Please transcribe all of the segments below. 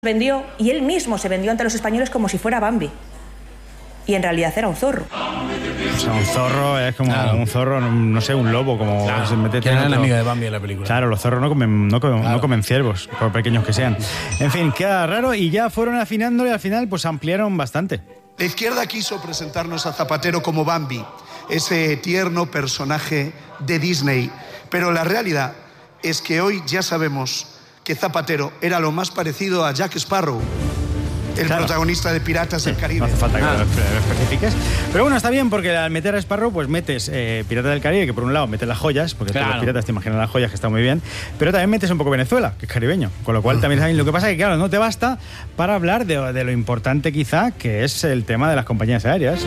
vendió, y él mismo se vendió ante los españoles como si fuera Bambi. Y en realidad era un zorro. O sea, un zorro es como un zorro, no sé, un lobo, como se mete. Que era la amiga de Bambi en la película. Claro, los zorros no comen ciervos, por pequeños que sean. En fin, queda raro y ya fueron afinando y al final pues ampliaron bastante. La izquierda quiso presentarnos a Zapatero como Bambi, ese tierno personaje de Disney. Pero la realidad es que hoy ya sabemos que Zapatero era lo más parecido a Jack Sparrow, el protagonista de Piratas del Caribe. No hace falta que lo especifiques. Pero bueno, está bien porque al meter a Sparrow pues metes Piratas del Caribe, que por un lado metes las joyas, porque todos los piratas te imaginan las joyas, que está muy bien, pero también metes un poco Venezuela, que es caribeño, con lo cual también saben. Lo que pasa es que claro, no te basta para hablar de lo importante quizá que es el tema de las compañías aéreas.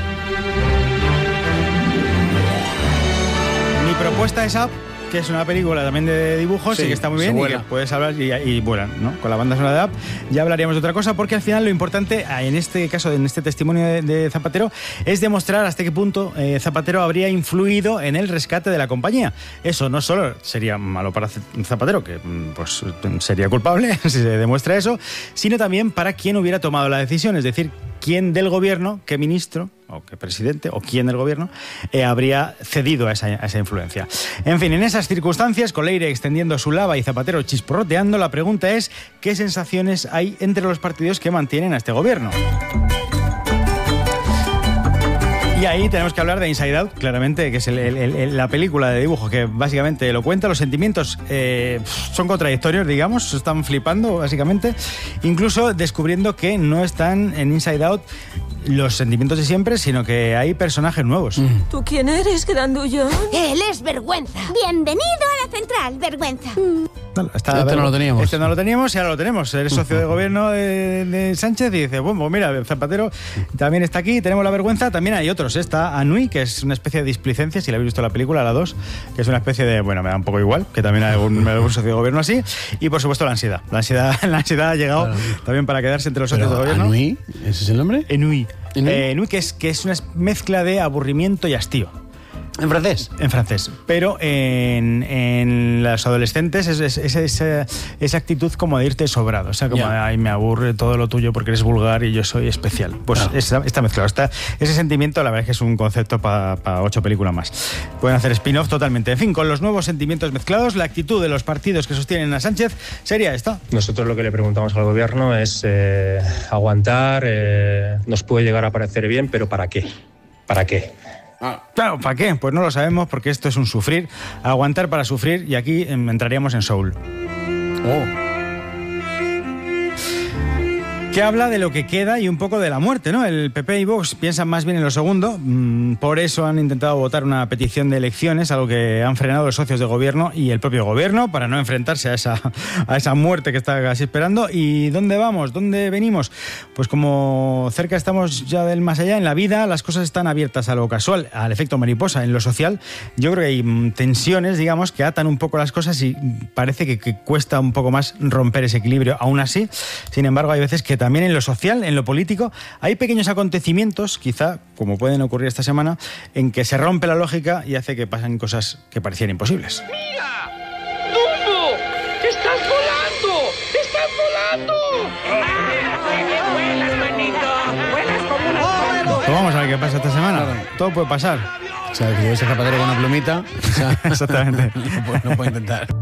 Mi propuesta es Up, que es una película también de dibujos y que está muy bien y que puedes hablar y vuelan, ¿no? Con la banda sonora de Up ya hablaríamos de otra cosa, porque al final lo importante en este caso, en este testimonio de Zapatero, es demostrar hasta qué punto Zapatero habría influido en el rescate de la compañía. Eso no solo sería malo para Zapatero, que pues sería culpable si se demuestra eso, sino también para quien hubiera tomado la decisión, es decir, quién del gobierno, qué ministro o qué presidente o quién del gobierno habría cedido a esa influencia. En fin, en esas circunstancias, con Leire extendiendo su lava y Zapatero chisporroteando, la pregunta es ¿qué sensaciones hay entre los partidos que mantienen a este gobierno? Y ahí tenemos que hablar de Inside Out, claramente, que es la película de dibujo que básicamente lo cuenta. Los sentimientos son contradictorios, digamos, están flipando, básicamente. Incluso descubriendo que no están en Inside Out los sentimientos de siempre, sino que hay personajes nuevos. ¿Tú quién eres, grandullón? Él es Vergüenza. Bienvenido a la central, Vergüenza. Este no lo teníamos. Este no lo teníamos y ahora lo tenemos. Eres socio de gobierno de Sánchez y dice, bueno, pues mira, Zapatero también está aquí, tenemos la Vergüenza, también hay otros. Está Anui, que es una especie de displicencia, si la habéis visto la película, la 2, que es una especie de, bueno, me da un poco igual, que también hay un socio de gobierno así. Y por supuesto la ansiedad. La ansiedad ha llegado también para quedarse entre los socios de gobierno. ¿Anui? ¿Ese es el nombre? Enui, que es una mezcla de aburrimiento y hastío. ¿En francés? En francés. Pero en los adolescentes es esa actitud como de irte sobrado. O sea, como, ay, me aburre todo lo tuyo porque eres vulgar y yo soy especial. Pues está mezclado. Ese sentimiento, la verdad es que es un concepto para 8 películas más. Pueden hacer spin-off totalmente. En fin, con los nuevos sentimientos mezclados, la actitud de los partidos que sostienen a Sánchez sería esta. Nosotros lo que le preguntamos al gobierno es aguantar, nos puede llegar a parecer bien, pero ¿para qué? ¿Para qué? Claro, ¿para qué? Pues no lo sabemos, porque esto es un sufrir, aguantar para sufrir, y aquí entraríamos en Soul. Que habla de lo que queda y un poco de la muerte, ¿no? El PP y Vox piensan más bien en lo segundo, por eso han intentado votar una petición de elecciones, algo que han frenado los socios de gobierno y el propio gobierno, para no enfrentarse a esa muerte que está casi esperando. ¿Y dónde vamos? ¿Dónde venimos? Pues como cerca estamos ya del más allá, en la vida las cosas están abiertas a lo casual, al efecto mariposa. En lo social yo creo que hay tensiones, digamos, que atan un poco las cosas y parece que cuesta un poco más romper ese equilibrio. Aún así, sin embargo, hay veces que también en lo social, en lo político, hay pequeños acontecimientos, quizá, como pueden ocurrir esta semana, en que se rompe la lógica y hace que pasen cosas que parecían imposibles. ¡Mira! ¡Dumbo! ¡Estás volando! ¡Estás volando! ¡Ah! ¡Vuelas, manito! ¡Vuelas como una paloma! Pues vamos a ver qué pasa esta semana. Todo puede pasar. O sea, que yo ese Zapatero con una plumita. Exactamente. No puedo intentar.